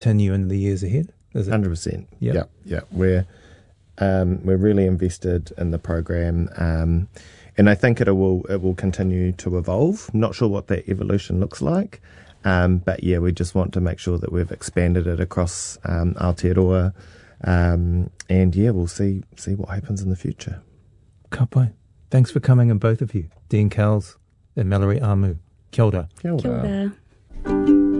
continue in the years ahead? Is it? 100%. Yeah. Yeah. We're really invested in the program, and I think it will continue to evolve. Not sure what that evolution looks like, but yeah, we just want to make sure that we've expanded it across Aotearoa, and yeah, we'll see what happens in the future. Ka pai. Thanks for coming, and both of you, Dean Cowles and Mallory Amu. Kia ora. Kia ora. Kia ora.